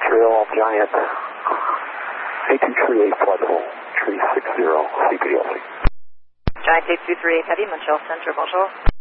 Montreal, Giant 8238 flight level 360 CPLC. Giant 8238 Heavy, Montreal Center, bonjour.